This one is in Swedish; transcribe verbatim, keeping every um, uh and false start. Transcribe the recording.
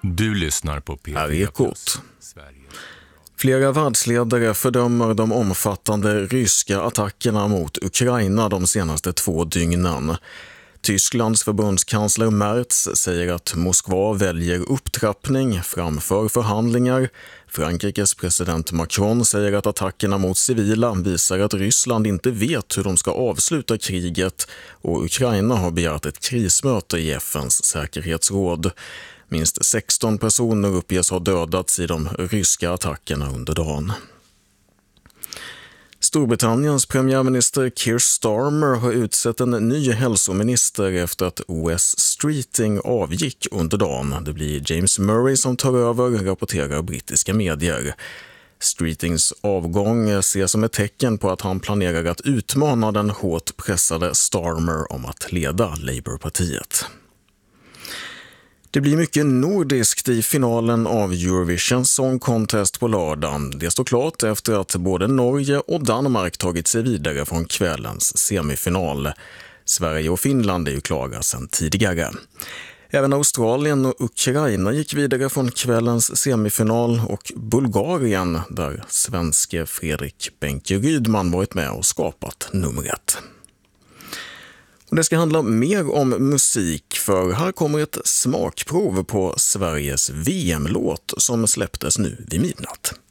Du lyssnar på P fyra Ekot. Flera världsledare fördömer de omfattande ryska attackerna mot Ukraina de senaste två dygnen. Tysklands förbundskansler Merz säger att Moskva väljer upptrappning framför förhandlingar. Frankrikes president Macron säger att attackerna mot civila visar att Ryssland inte vet hur de ska avsluta kriget, och Ukraina har begärt ett krismöte i F N:s säkerhetsråd. Minst sexton personer uppges ha dödats i de ryska attackerna under dagen. Storbritanniens premiärminister Keir Starmer har utsett en ny hälsominister efter att Wes Streeting avgick under dagen. Det blir James Murray som tar över, rapporterar brittiska medier. Streetings avgång ses som ett tecken på att han planerar att utmana den hårt pressade Starmer om att leda Labourpartiet. Det blir mycket nordiskt i finalen av Eurovision Song Contest på lördagen. Det står klart efter att både Norge och Danmark tagit sig vidare från kvällens semifinal. Sverige och Finland är ju klara sedan tidigare. Även Australien och Ukraina gick vidare från kvällens semifinal, och Bulgarien, där svenske Fredrik Benke Rydman varit med och skapat numret. Och det ska handla mer om musik, för här kommer ett smakprov på Sveriges V M-låt som släpptes nu vid midnatt.